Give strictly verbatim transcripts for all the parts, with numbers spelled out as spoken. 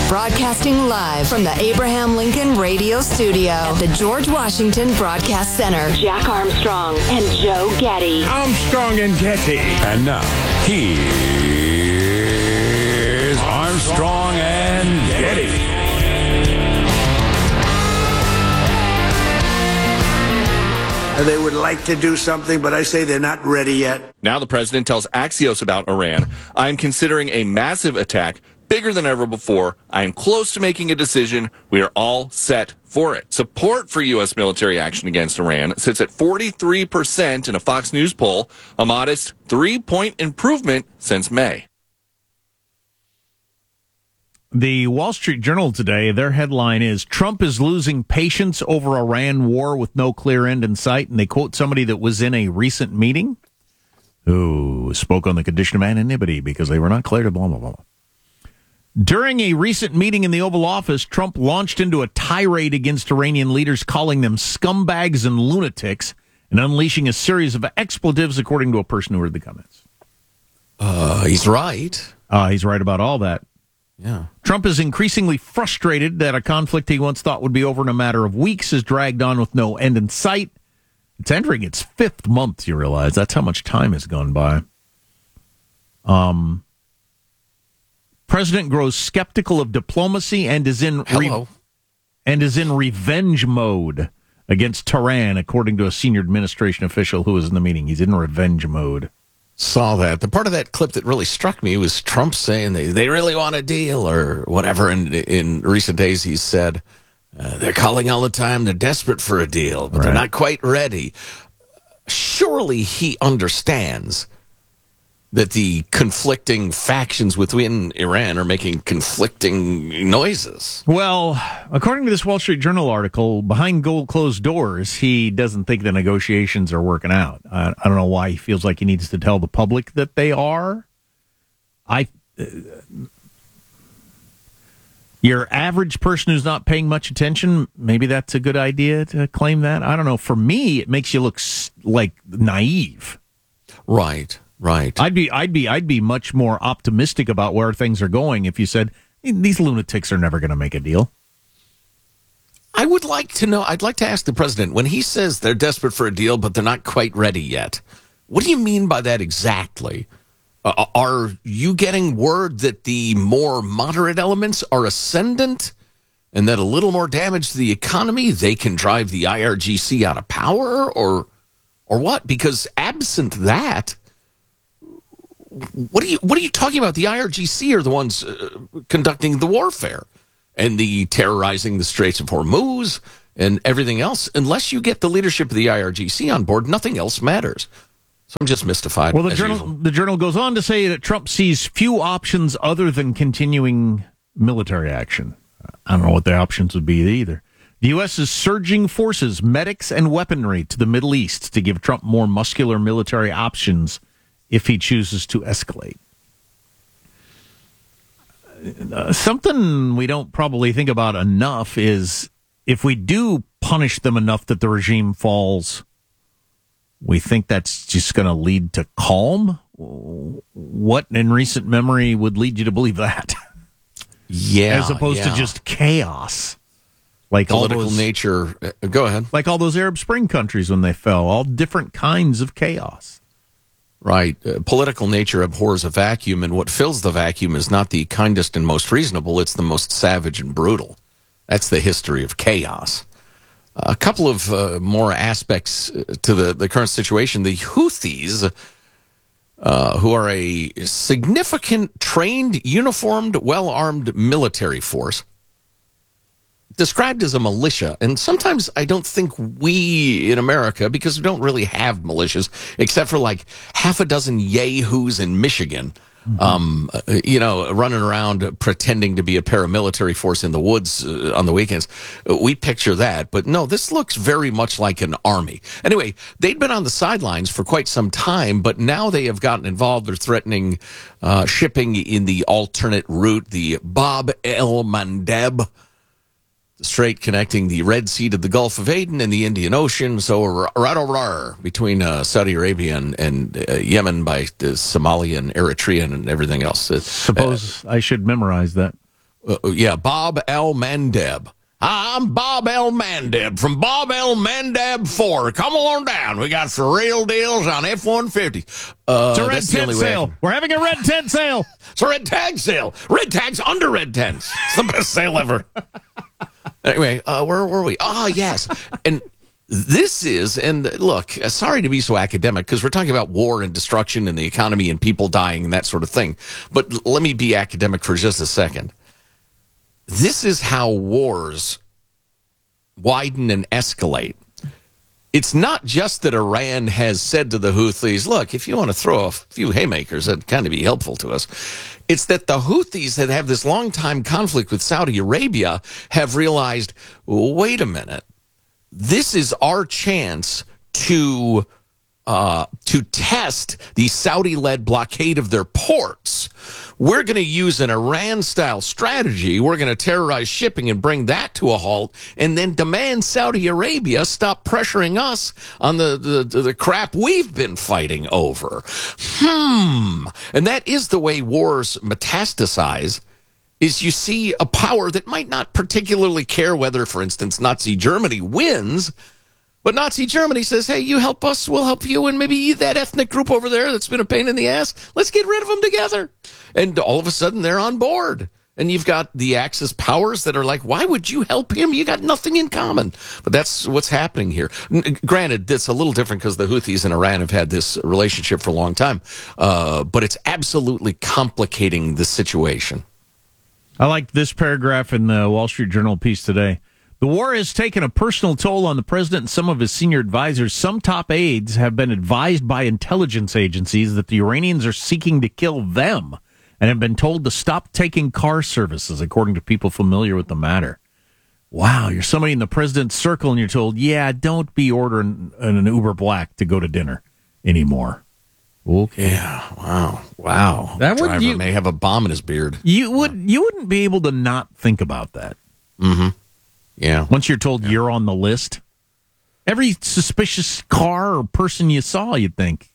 Broadcasting live from the Abraham Lincoln Radio Studio at the George Washington Broadcast Center. Jack Armstrong and Joe Getty. Armstrong and Getty. And now, here's Armstrong and Getty. They would like to do something, but I say they're not ready yet. Now the president tells Axios about Iran, I'm considering a massive attack, bigger than ever before. I am close to making a decision. We are all set for it. Support for U S military action against Iran sits at forty-three percent in a Fox News poll, a modest three-point improvement since May. The Wall Street Journal today, their headline is, Trump is losing patience over Iran war with no clear end in sight. And they quote somebody that was in a recent meeting who spoke on the condition of anonymity because they were not clear to blah, blah, blah. During a recent meeting in the Oval Office, Trump launched into a tirade against Iranian leaders, calling them scumbags and lunatics and unleashing a series of expletives, according to a person who heard the comments. Uh, he's right. Uh, he's right about all that. Yeah. Trump is increasingly frustrated that a conflict he once thought would be over in a matter of weeks has dragged on with no end in sight. It's entering its fifth month, you realize. That's how much time has gone by. Um, President grows skeptical of diplomacy and is in re- and is in revenge mode against Tehran, according to a senior administration official who was in the meeting. He's in revenge mode. Saw that. The part of that clip that really struck me was Trump saying they, they really want a deal or whatever. And in recent days, he said, uh, they're calling all the time. They're desperate for a deal, but right. They're not quite ready. Surely he understands that the conflicting factions within Iran are making conflicting noises. Well, according to this Wall Street Journal article, behind gold closed doors, he doesn't think the negotiations are working out. I, I don't know why he feels like he needs to tell the public that they are. I, uh, your average person who's not paying much attention, maybe that's a good idea to claim that. I don't know. For me, it makes you look like naive. Right. Right. I'd be I'd be I'd be much more optimistic about where things are going if you said these lunatics are never going to make a deal. I would like to know, I'd like to ask the president, when he says they're desperate for a deal but they're not quite ready yet, what do you mean by that exactly? Uh, are you getting word that the more moderate elements are ascendant and that a little more damage to the economy, they can drive the I R G C out of power, or or what? Because absent that, What are you What are you talking about? The I R G C are the ones uh, conducting the warfare and the terrorizing the Straits of Hormuz and everything else. Unless you get the leadership of the I R G C on board, nothing else matters. So I'm just mystified. Well, the journal usual. the journal goes on to say that Trump sees few options other than continuing military action. I don't know what the options would be either. The U S is surging forces, medics, and weaponry to the Middle East to give Trump more muscular military options if he chooses to escalate. Uh, something we don't probably think about enough is if we do punish them enough that the regime falls, we think that's just going to lead to calm. What in recent memory would lead you to believe that? Yeah. As opposed yeah. to just chaos. Like political all those, nature. Uh, go ahead. Like all those Arab Spring countries when they fell, all different kinds of chaos. Right. Uh, political nature abhors a vacuum, and what fills the vacuum is not the kindest and most reasonable, it's the most savage and brutal. That's the history of chaos. Uh, a couple of uh, more aspects to the, the current situation. The Houthis, uh, who are a significant, trained, uniformed, well-armed military force, described as a militia, and sometimes I don't think we in America, because we don't really have militias, except for like half a dozen yahoos in Michigan, mm-hmm. um, you know, running around pretending to be a paramilitary force in the woods uh, on the weekends. We picture that, but no, this looks very much like an army. Anyway, they'd been on the sidelines for quite some time, but now they have gotten involved. They're threatening uh, shipping in the alternate route, the Bab el-Mandeb, the strait connecting the Red Sea to the Gulf of Aden and the Indian Ocean. So right over between uh, Saudi Arabia and, and uh, Yemen by the Somalia and Eritrea and everything else. Uh, Suppose uh, I should memorize that. Uh, yeah, Bob L. Mandeb. I'm Bob L. Mandeb from Bob L. Mandeb Ford. Come on down. We got some real deals on F one fifty. Uh, it's a red tent sale. We're having a red tent sale. It's a red tag sale. Red tags under red tents. It's the best sale ever. Anyway, uh, where were we? Oh, yes. And this is, and look, sorry to be so academic because we're talking about war and destruction and the economy and people dying and that sort of thing. But let me be academic for just a second. This is how wars widen and escalate. It's not just that Iran has said to the Houthis, look, if you want to throw a few haymakers, that'd kind of be helpful to us. It's that the Houthis that have this long-time conflict with Saudi Arabia have realized, wait a minute, this is our chance to uh, to test the Saudi-led blockade of their ports. We're going to use an Iran-style strategy. We're going to terrorize shipping and bring that to a halt and then demand Saudi Arabia stop pressuring us on the, the, the crap we've been fighting over. Hmm. And that is the way wars metastasize, is you see a power that might not particularly care whether, for instance, Nazi Germany wins, but Nazi Germany says, hey, you help us, we'll help you, and maybe that ethnic group over there that's been a pain in the ass, let's get rid of them together. And all of a sudden, they're on board. And you've got the Axis powers that are like, why would you help him? You got nothing in common. But that's what's happening here. N- granted, it's a little different because the Houthis and Iran have had this relationship for a long time. Uh, but it's absolutely complicating the situation. I like this paragraph in the Wall Street Journal piece today. The war has taken a personal toll on the president and some of his senior advisors. Some top aides have been advised by intelligence agencies that the Iranians are seeking to kill them and have been told to stop taking car services, according to people familiar with the matter. Wow, you're somebody in the president's circle and you're told, yeah, don't be ordering an Uber Black to go to dinner anymore. Okay. Yeah, wow, wow. That would, driver you, may have a bomb in his beard. You would you wouldn't be able to not think about that. Mm-hmm. Yeah. Once you're told yeah. you're on the list, every suspicious car or person you saw, you'd think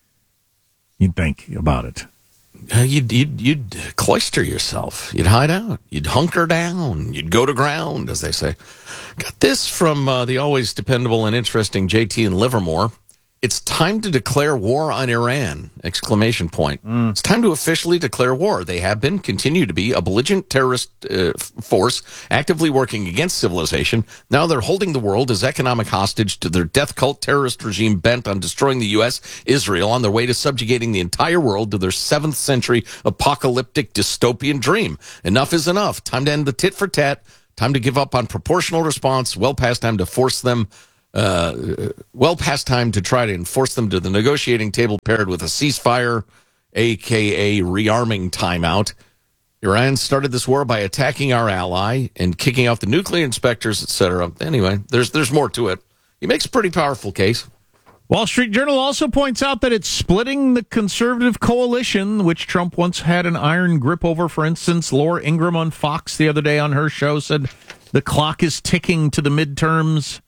you'd think about it. Uh, you'd, you'd you'd cloister yourself. You'd hide out. You'd hunker down. You'd go to ground, as they say. Got this from uh, the always dependable and interesting J T in Livermore. It's time to declare war on Iran! Exclamation point. Mm. It's time to officially declare war. They have been, continue to be, a belligerent terrorist uh, force actively working against civilization. Now they're holding the world as economic hostage to their death cult terrorist regime bent on destroying the U S, Israel, on their way to subjugating the entire world to their seventh century apocalyptic dystopian dream. Enough is enough. Time to end the tit for tat. Time to give up on proportional response. Well past time to force them Uh, well past time to try to enforce them to the negotiating table paired with a ceasefire, a k a rearming timeout. Iran started this war by attacking our ally and kicking off the nuclear inspectors, et cetera. Anyway, there's there's more to it. He makes a pretty powerful case. Wall Street Journal also points out that it's splitting the conservative coalition, which Trump once had an iron grip over. For instance, Laura Ingraham on Fox the other day on her show said the clock is ticking to the midterms.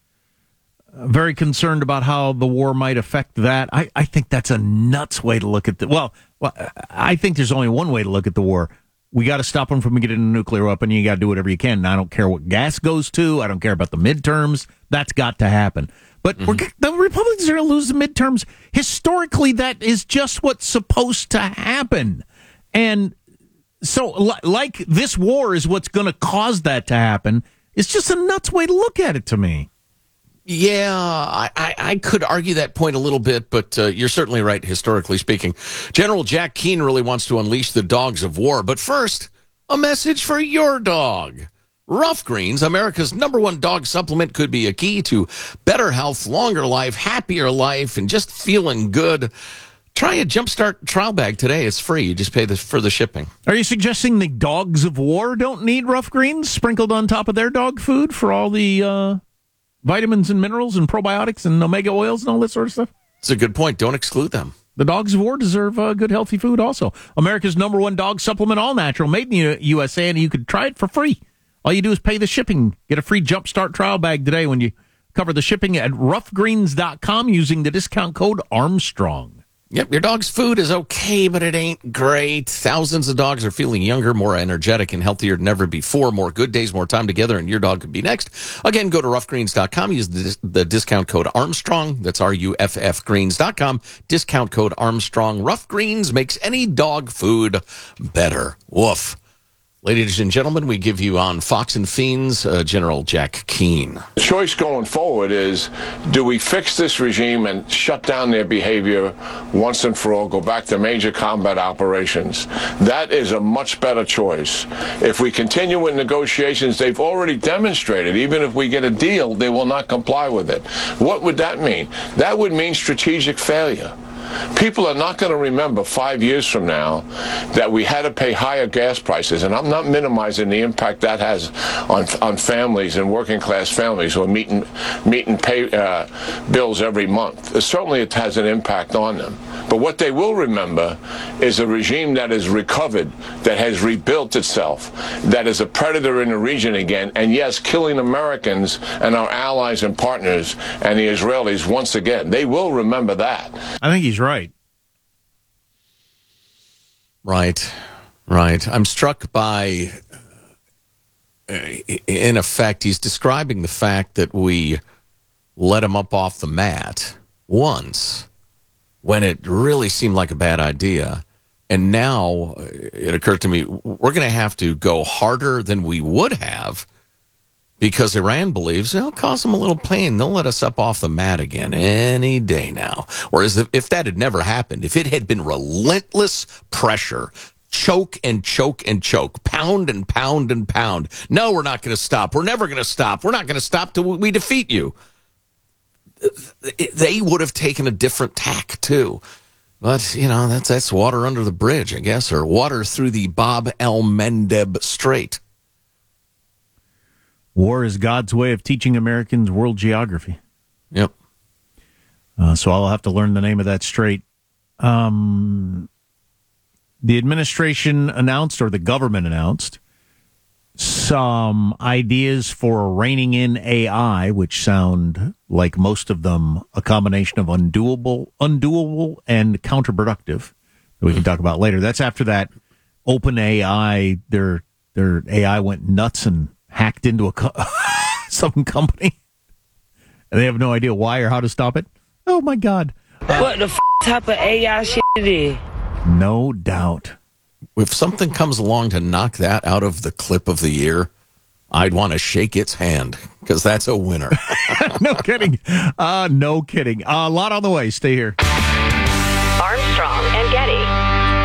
Very concerned about how the war might affect that. I, I think that's a nuts way to look at the. Well, well, I think there's only one way to look at the war. We got to stop them from getting a nuclear weapon. You got to do whatever you can. And I don't care what gas goes to. I don't care about the midterms. That's got to happen. But mm-hmm. we're, the Republicans are going to lose the midterms. Historically, that is just what's supposed to happen. And so, like this war is what's going to cause that to happen. It's just a nuts way to look at it to me. Yeah, I, I, I could argue that point a little bit, but uh, you're certainly right, historically speaking. General Jack Keane really wants to unleash the dogs of war. But first, a message for your dog. Rough Greens, America's number one dog supplement, could be a key to better health, longer life, happier life, and just feeling good. Try a Jumpstart trial bag today. It's free. You just pay the, for the shipping. Are you suggesting the dogs of war don't need Rough Greens sprinkled on top of their dog food for all the... Uh... vitamins and minerals and probiotics and omega oils and all that sort of stuff? It's a good point. Don't exclude them. The dogs of war deserve uh, good, healthy food also. America's number one dog supplement, all natural, made in the U S A, and you could try it for free. All you do is pay the shipping. Get a free Jumpstart trial bag today when you cover the shipping at rough greens dot com using the discount code Armstrong. Yep, your dog's food is okay, but it ain't great. Thousands of dogs are feeling younger, more energetic, and healthier than ever before. More good days, more time together, and your dog could be next. Again, go to rough greens dot com. Use the, the discount code Armstrong. That's R U F F greens dot com. Discount code Armstrong. Rough Greens makes any dog food better. Woof. Ladies and gentlemen, we give you on Fox and Fiends, uh, General Jack Keane. The choice going forward is, do we fix this regime and shut down their behavior once and for all, go back to major combat operations? That is a much better choice. If we continue with negotiations, they've already demonstrated, even if we get a deal, they will not comply with it. What would that mean? That would mean strategic failure. People are not going to remember five years from now that we had to pay higher gas prices, and I'm not minimizing the impact that has on on families and working class families who are meeting meeting pay uh, bills every month. Certainly, it has an impact on them. But what they will remember is a regime that is recovered, that has rebuilt itself, that is a predator in the region again, and yes, killing Americans and our allies and partners and the Israelis once again. They will remember that. I think he's right. Right, right. I'm struck by, uh, in effect, he's describing the fact that we let him up off the mat once when it really seemed like a bad idea. And now it occurred to me, we're going to have to go harder than we would have because Iran believes it'll cause them a little pain. They'll let us up off the mat again any day now. Whereas if that had never happened, if it had been relentless pressure, choke and choke and choke, pound and pound and pound, no, we're not going to stop. We're never going to stop. We're not going to stop till we defeat you. They would have taken a different tack, too. But, you know, that's that's water under the bridge, I guess, or water through the Bab el-Mandeb Strait. War is God's way of teaching Americans world geography. Yep. Uh, so I'll have to learn the name of that strait. Um, the administration announced, or the government announced, some ideas for reining in A I, which sound like most of them a combination of undoable, undoable and counterproductive that we can talk about later. That's after that OpenAI, their their A I went nuts and hacked into a co- some company, and they have no idea why or how to stop it. Oh my God! Uh, what the f- type of A I shit it is? No doubt. If something comes along to knock that out of the clip of the year, I'd want to shake its hand, because that's a winner. No kidding. Uh, no kidding. Uh, a lot on the way. Stay here. Armstrong and Getty.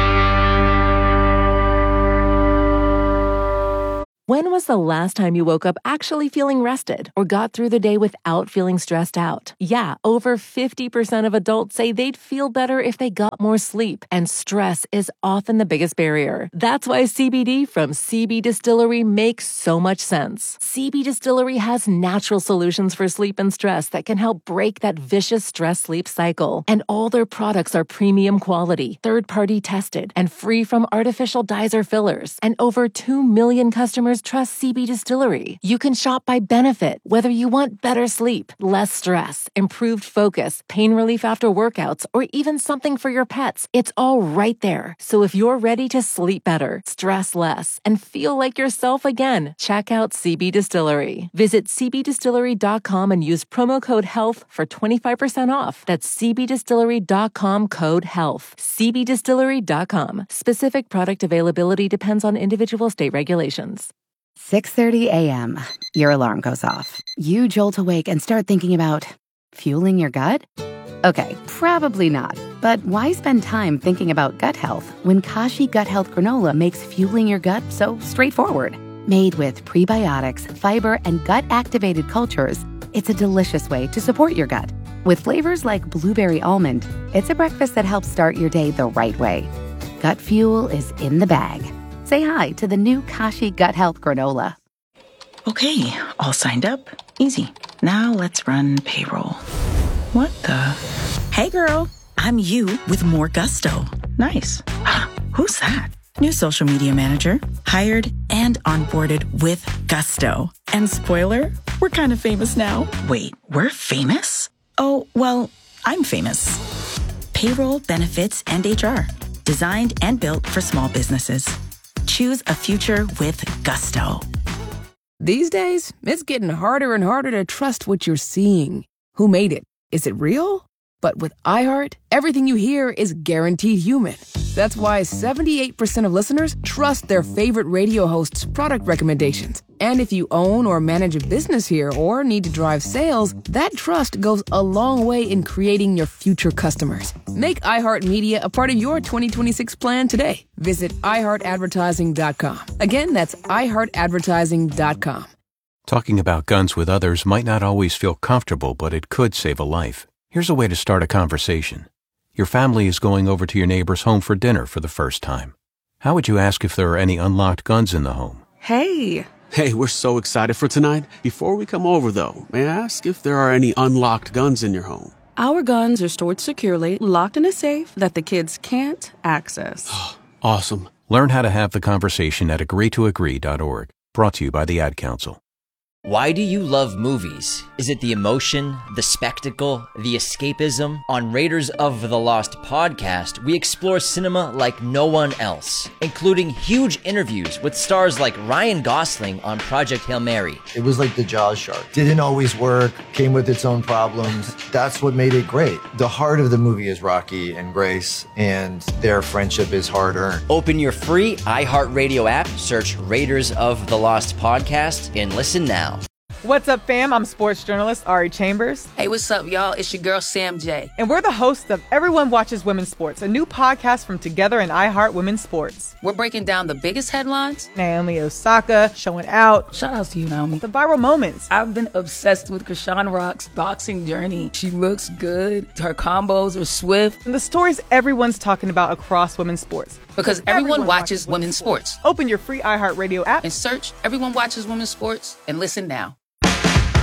When was the last time you woke up actually feeling rested or got through the day without feeling stressed out? Yeah, over fifty percent of adults say they'd feel better if they got more sleep, and stress is often the biggest barrier. That's why C B D from C B Distillery makes so much sense. C B Distillery has natural solutions for sleep and stress that can help break that vicious stress-sleep cycle. And all their products are premium quality, third-party tested, and free from artificial dyes or fillers. And over two million customers trust C B Distillery. You can shop by benefit, whether you want better sleep, less stress, improved focus, pain relief after workouts, or even something for your pets. It's all right there. So if you're ready to sleep better, stress less, and feel like yourself again, check out C B Distillery. Visit c b distillery dot com and use promo code HEALTH for twenty-five percent off. That's c b distillery dot com, code HEALTH. c b distillery dot com. Specific product availability depends on individual state regulations. six thirty a.m. Your alarm goes off. You jolt awake and start thinking about fueling your gut? Okay, probably not. But why spend time thinking about gut health when Kashi Gut Health Granola makes fueling your gut so straightforward? Made with prebiotics, fiber, and gut-activated cultures, it's a delicious way to support your gut. With flavors like blueberry almond, it's a breakfast that helps start your day the right way. Gut fuel is in the bag. Say hi to the new Kashi Gut Health Granola. Okay, all signed up. Easy. Now let's run payroll. What the? Hey girl, I'm you with more gusto. Nice. Who's that? New social media manager. Hired and onboarded with gusto. And spoiler, we're kind of famous now. Wait, we're famous? Oh, well, I'm famous. payroll, benefits, and H R. Designed and built for small businesses. Choose a future with Gusto. These days, it's getting harder and harder to trust what you're seeing. Who made it? Is it real? But with iHeart, everything you hear is guaranteed human. That's why seventy-eight percent of listeners trust their favorite radio hosts' product recommendations. And if you own or manage a business here or need to drive sales, that trust goes a long way in creating your future customers. Make iHeartMedia a part of your twenty twenty-six plan today. Visit i heart advertising dot com. Again, that's i heart advertising dot com. Talking about guns with others might not always feel comfortable, but it could save a life. Here's a way to start a conversation. Your family is going over to your neighbor's home for dinner for the first time. How would you ask if there are any unlocked guns in the home? Hey. Hey, we're so excited for tonight. Before we come over, though, may I ask if there are any unlocked guns in your home? Our guns are stored securely, locked in a safe that the kids can't access. Awesome. Learn how to have the conversation at agree to agree dot org. Brought to you by the Ad Council. Why do you love movies? Is it the emotion, the spectacle, the escapism? On Raiders of the Lost podcast, we explore cinema like no one else, including huge interviews with stars like Ryan Gosling on Project Hail Mary. It was like the Jaws shark. Didn't always work, came with its own problems. That's what made it great. The heart of the movie is Rocky and Grace, and their friendship is hard-earned. Open your free iHeartRadio app, search Raiders of the Lost podcast, and listen now. What's up, fam? I'm sports journalist Ari Chambers. Hey, what's up, y'all? It's your girl, Sam J. And we're the hosts of Everyone Watches Women's Sports, a new podcast from Together and iHeart Women's Sports. We're breaking down the biggest headlines. Naomi Osaka showing out. Shout out to you, Naomi. The viral moments. I've been obsessed with Krishan Rock's boxing journey. She looks good. Her combos are swift. And the stories everyone's talking about across women's sports. Because everyone, everyone watches, watches women's sports. sports. Open your free iHeartRadio app and search Everyone Watches Women's Sports and listen now.